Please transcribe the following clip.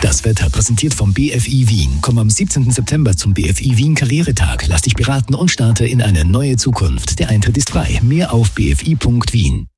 Das Wetter präsentiert vom BFI Wien. Komm am 17. September zum BFI Wien Karrieretag. Lass dich beraten und starte in eine neue Zukunft. Der Eintritt ist frei. Mehr auf bfi.wien.